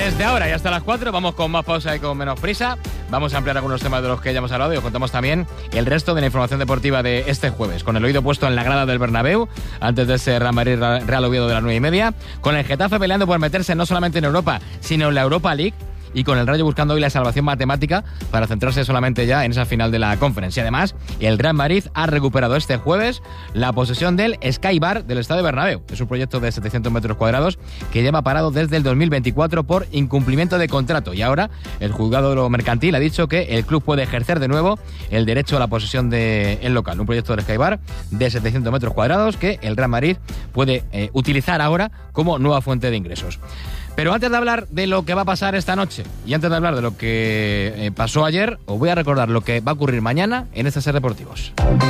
Desde ahora y hasta las 4 vamos con más pausa y con menos prisa. Vamos a ampliar algunos temas de los que ya hemos hablado y os contamos también el resto de la información deportiva de este jueves. Con el oído puesto en la grada del Bernabéu, antes de ese Real Madrid-Real Oviedo de las 9:30. Con el Getafe peleando por meterse no solamente en Europa, sino en la Europa League. Y con el Rayo buscando hoy la salvación matemática para centrarse solamente ya en esa final de la Conference. Y además, el Real Madrid ha recuperado este jueves la posesión del Sky Bar del Estadio Bernabéu. Es un proyecto de 700 metros cuadrados que lleva parado desde el 2024 por incumplimiento de contrato. Y ahora el juzgado de lo mercantil ha dicho que el club puede ejercer de nuevo el derecho a la posesión del local. Un proyecto del Sky Bar de 700 metros cuadrados que el Real Madrid puede utilizar ahora como nueva fuente de ingresos. Pero antes de hablar de lo que va a pasar esta noche y antes de hablar de lo que pasó ayer, os voy a recordar lo que va a ocurrir mañana en este Ser Deportivos.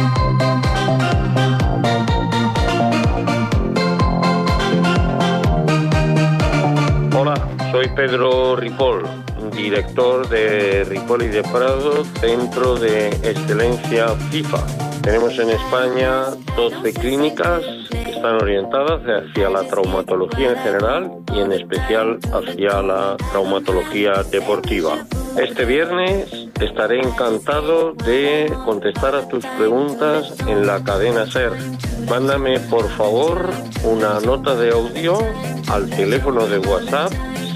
Hola, soy Pedro Ripoll, director de Ripoll y de Prado, Centro de Excelencia FIFA. Tenemos en España 12 clínicas que están orientadas hacia la traumatología en general y en especial hacia la traumatología deportiva. Este viernes estaré encantado de contestar a tus preguntas en la cadena SER. Mándame por favor una nota de audio al teléfono de WhatsApp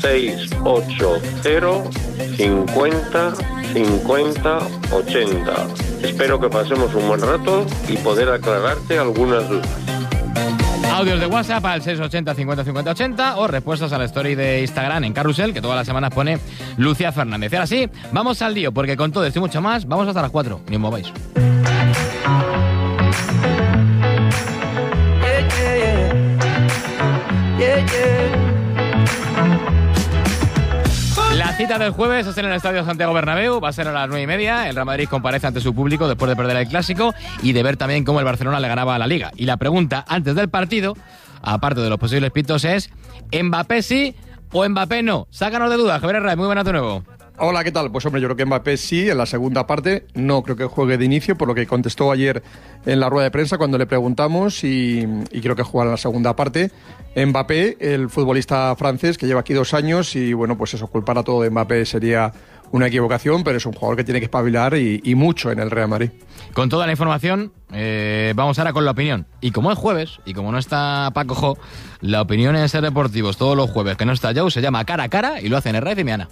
680 50 50 80. Espero que pasemos un buen rato y poder aclararte algunas dudas. Audios de WhatsApp al 680 50 50 80 o respuestas a la story de Instagram en Carrusel, que todas las semanas pone Lucía Fernández. Y ahora sí, vamos al lío, porque con todo esto y mucho más, vamos hasta las 4. Ni os mováis. La cita del jueves es en el Estadio Santiago Bernabéu, va a ser a las 9:30. El Real Madrid comparece ante su público después de perder el Clásico y de ver también cómo el Barcelona le ganaba a la Liga. Y la pregunta antes del partido, aparte de los posibles pitos, es ¿Mbappé sí o Mbappé no? Sácanos de dudas, Javier Herrera, muy buenas de nuevo. Hola, ¿qué tal? Pues hombre, yo creo que Mbappé sí, en la segunda parte. No creo que juegue de inicio, por lo que contestó ayer en la rueda de prensa cuando le preguntamos, y creo que jugará en la segunda parte. Mbappé, el futbolista francés que lleva aquí 2 años, y bueno, pues eso, culpar a todo de Mbappé sería una equivocación, pero es un jugador que tiene que espabilar y mucho en el Real Madrid. Con toda la información, vamos ahora con la opinión. Y como es jueves, y como no está Paco Jo, la opinión en Ser Deportivos todos los jueves, que no está Joe, se llama Cara a Cara y lo hacen Herrera y Miana.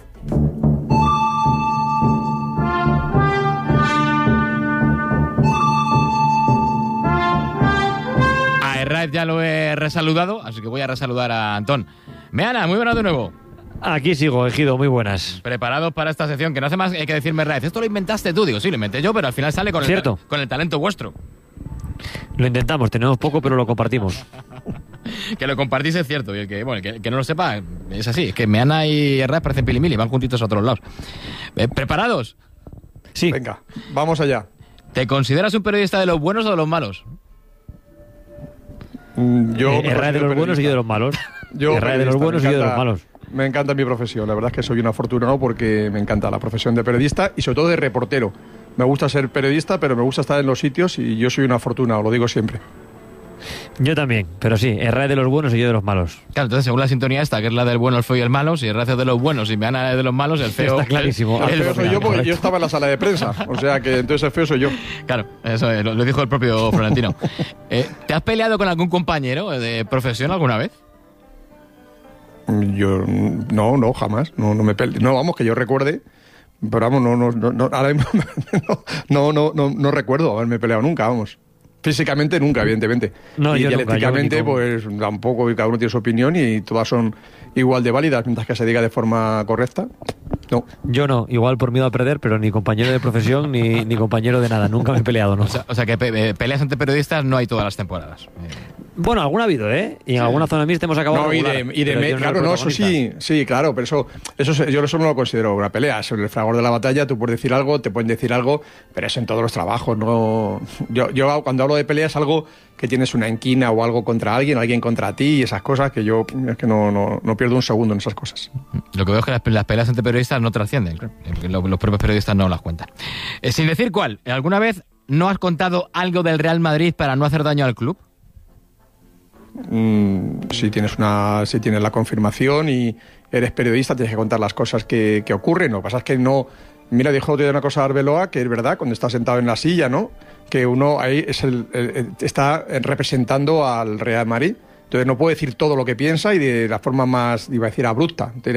Herrera ya lo he resaludado, así que voy a resaludar a Antón. Meana, muy buenas de nuevo. Aquí sigo, Ejido, muy buenas. Preparados para esta sección, que no hace más que decirme Herrera. Esto lo inventaste tú, digo, sí, lo inventé yo, pero al final sale con el talento vuestro. Lo intentamos, tenemos poco, pero lo compartimos. Que lo compartís es cierto, y el que no lo sepa es así, es que Meana y Herrera parecen pilimili, van juntitos a otros lados. ¿Preparados? Sí. Venga, vamos allá. ¿Te consideras un periodista de los buenos o de los malos? Herrera de los buenos y yo de los malos. Herrera de los buenos y yo de los malos. Me encanta mi profesión, la verdad es que soy un afortunado porque me encanta la profesión de periodista y sobre todo de reportero. Me gusta ser periodista, pero me gusta estar en los sitios y yo soy un afortunado, lo digo siempre. Yo también, pero sí, Herrera de los buenos y yo de los malos. Claro, entonces según la sintonía esta, que es la del bueno, el feo y el malo, si Herrera es de los buenos y Meana es de los malos, el feo... Está clarísimo. El feo soy yo porque yo estaba en la sala de prensa, o sea que entonces el feo soy yo. Claro, eso lo dijo el propio Florentino. ¿Te has peleado con algún compañero de profesión alguna vez? Yo no, jamás. No me peleé. No, vamos, que yo recuerde. Pero vamos, ahora mismo no recuerdo haberme peleado nunca, vamos. Físicamente nunca, evidentemente. No, y yo dialécticamente, nunca, pues tampoco, cada uno tiene su opinión y todas son igual de válidas, mientras que se diga de forma correcta. No. Yo no, igual por miedo a perder, pero ni compañero de profesión ni compañero de nada. Nunca me he peleado, ¿no? O sea que peleas entre periodistas no hay todas las temporadas. Bueno, alguna ha habido, ¿eh? Y en alguna zona mixta hemos acabado claro, no, eso sí, claro, pero eso yo eso no lo considero una pelea. Es el fragor de la batalla, tú puedes decir algo, te pueden decir algo, pero es en todos los trabajos, no. Yo cuando hablo de pelea es algo que tienes una enquina o algo contra alguien contra ti y esas cosas que yo es que no pierdo un segundo en esas cosas. Lo que veo es que las peleas entre periodistas no trascienden, claro. Los propios periodistas no las cuentan. Sin decir cuál, ¿alguna vez no has contado algo del Real Madrid para no hacer daño al club? Si tienes la confirmación y eres periodista, tienes que contar las cosas que ocurren. Lo que pasa es que no... Mira, dijo otro día una cosa a Arbeloa, que es verdad, cuando está sentado en la silla, ¿no? Que uno ahí está representando al Real Madrid. Entonces no puede decir todo lo que piensa y de la forma más, iba a decir, abrupta.